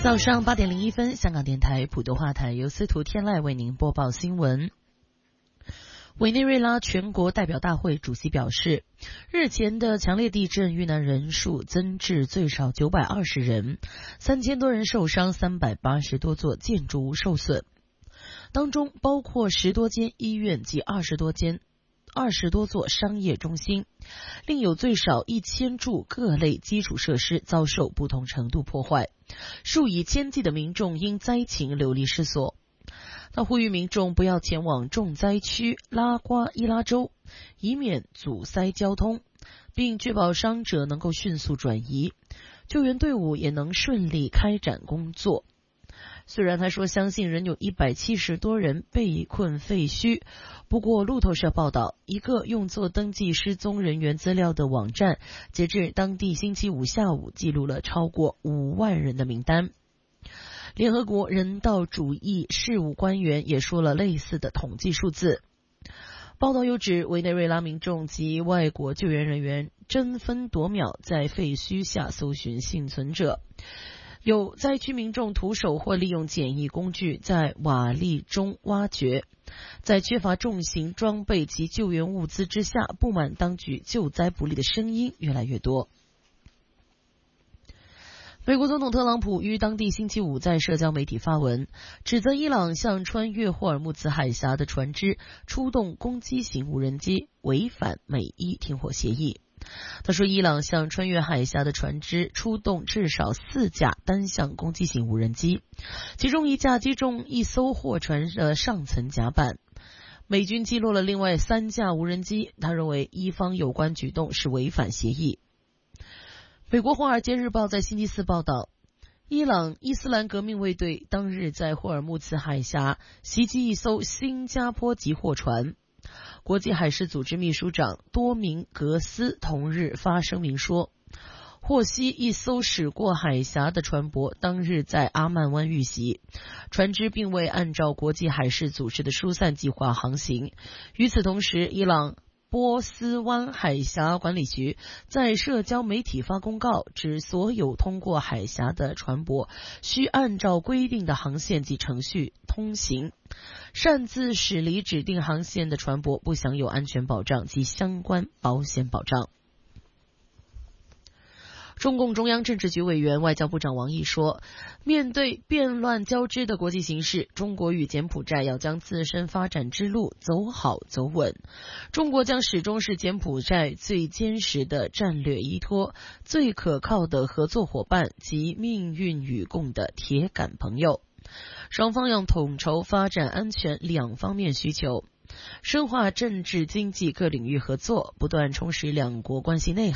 早上8:01，香港电台普通话台由司徒天籁为您播报新闻。委内瑞拉全国代表大会主席表示，日前的强烈地震遇难人数增至最少920人，3000多人受伤，380多座建筑物受损，当中包括10多间医院及20多座商业中心，另有最少1000处各类基础设施遭受不同程度破坏，数以千计的民众因灾情流离失所。他呼吁民众不要前往重灾区拉瓜伊拉州，以免阻塞交通，并确保伤者能够迅速转移，救援队伍也能顺利开展工作。虽然他说相信仍有170多人被困废墟，不过路透社报道，一个用作登记失踪人员资料的网站，截至当地星期五下午记录了超过5万人的名单。联合国人道主义事务官员也说了类似的统计数字。报道又指，委内瑞拉民众及外国救援人员争分夺秒在废墟下搜寻幸存者，有灾区民众徒手或利用简易工具在瓦砾中挖掘，在缺乏重型装备及救援物资之下，不满当局救灾不力的声音越来越多。美国总统特朗普于当地星期五在社交媒体发文，指责伊朗向穿越霍尔木兹海峡的船只出动攻击型无人机，违反美伊停火协议。他说，伊朗向穿越海峡的船只出动至少4架单向攻击型无人机，其中1架击中一艘货船的上层甲板。美军击落了另外3架无人机，他认为伊方有关举动是违反协议。美国《华尔街日报》在星期四报道，伊朗伊斯兰革命卫队当日在霍尔木兹海峡袭击一艘新加坡籍货船。国际海事组织秘书长多明格斯同日发声明说，获悉一艘驶过海峡的船舶当日在阿曼湾遇袭，船只并未按照国际海事组织的疏散计划航行。与此同时，伊朗波斯湾海峡管理局在社交媒体发公告，指所有通过海峡的船舶需按照规定的航线及程序通行，擅自驶离指定航线的船舶不享有安全保障及相关保险保障。中共中央政治局委员、外交部长王毅说，面对变乱交织的国际形势，中国与柬埔寨要将自身发展之路走好走稳。中国将始终是柬埔寨最坚实的战略依托、最可靠的合作伙伴及命运与共的铁杆朋友。双方要统筹发展安全2方面需求，深化政治经济各领域合作，不断充实两国关系内涵。